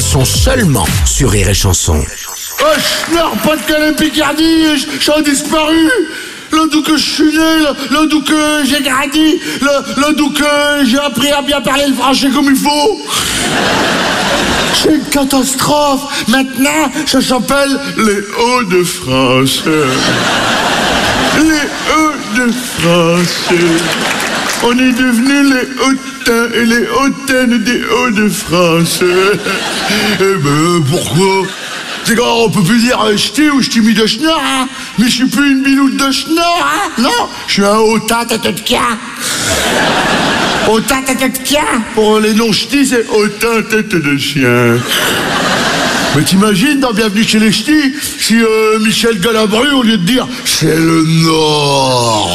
sont seulement sur Rire et Chanson. Oh, Schnorr, Pas-de-Calais, Picardie, j'ai disparu. Là d'où que je suis né, là d'où que j'ai grandi, là d'où que j'ai appris à bien parler le français comme il faut. C'est une catastrophe. Maintenant, ça s'appelle les Hauts-de-France. Les Hauts-de-France. On est devenus les hautains et les hautaines des Hauts-de-France. Eh ben, pourquoi? C'est quand on peut plus dire ch'ti ou ch'ti mis de schnorr, hein. Mais je suis plus une biloute de schnorr, hein. Non, je suis un hautain tête de quin. Hautain tête de quin. Pour les non-ch'tis, c'est hautain tête de chien. Mais t'imagines, dans Bienvenue chez les ch'tis, si Michel Galabru, au lieu de dire « c'est le Nord »,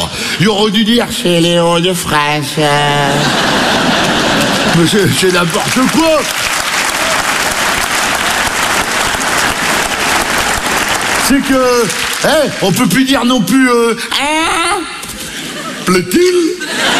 il aurait dû dire « c'est les Hauts-de-France ». Mais c'est n'importe quoi. C'est que, on peut plus dire non plus, plaît-il?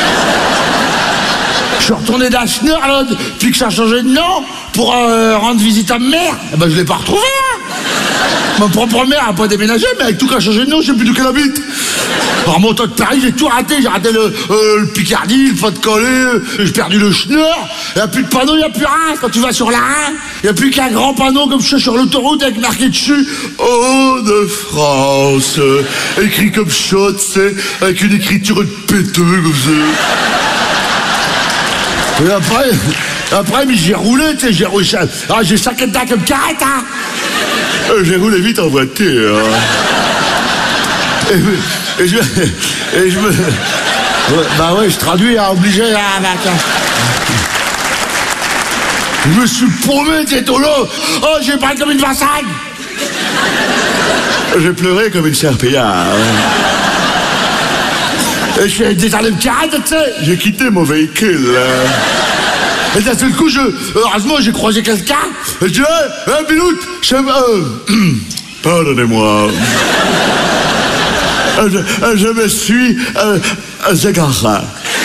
Je suis retourné d'un Schnorr, là, depuis que ça a changé de nom, pour rendre visite à ma mère. Eh ben, je l'ai pas retrouvé, hein. Ma propre mère a pas déménagé, mais avec tout qui a changé de nom, je sais plus d'où qu'elle habite. En remontant de Paris, j'ai tout raté. J'ai raté le Picardie, le Pas-de-Calais, j'ai perdu le Schnorr. Il n'y a plus de panneau, il n'y a plus rien. Quand tu vas sur la 1, il n'y a plus qu'un grand panneau comme ça sur l'autoroute avec marqué dessus « Hauts-de-France ». Écrit comme ça, tu sais, avec une écriture de péteux comme ça. Et après, mais j'ai roulé, tu sais, j'ai roulé. Ah, j'ai saqué dedans comme carrette, hein. J'ai roulé vite en voiture. Et je me... Bah ouais, je traduis, hein, obligé, hein, je me suis paumé, t'es au lot. Oh, j'ai parlé comme une vassagne. J'ai pleuré comme une serpillière. Et je suis descendu de carrette, tu sais. J'ai quitté mon véhicule. Et d'un seul coup, heureusement, j'ai croisé quelqu'un. Et je dis, Biloute, pardonnez-moi. Je me suis égaré.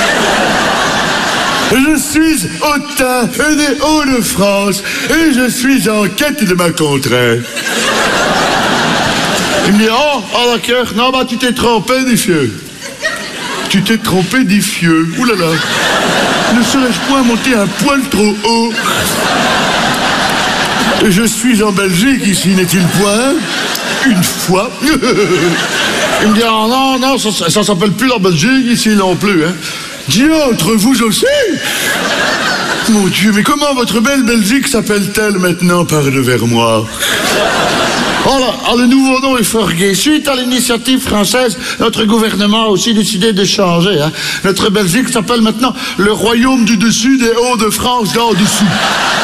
Je suis hautain des Hauts-de-France et je suis en quête de ma contrée. Il me dit, oh d'accord, non, bah tu t'es trompé des fieux. Tu t'es trompé des fieux. Ouh là là. Ne serais-je point monter un poil trop haut? Je suis en Belgique, ici, n'est-il point? Une fois. Il me dit, oh, non, ça s'appelle plus la Belgique, ici non plus, hein. Dis entre vous aussi. Mon Dieu, mais comment votre belle Belgique s'appelle-t-elle maintenant? Parle vers moi. Oh là, le nouveau nom est fort gai. Suite à l'initiative française, notre gouvernement a aussi décidé de changer, hein. Notre Belgique s'appelle maintenant le Royaume du Dessus des Hauts-de-France, là au-dessous.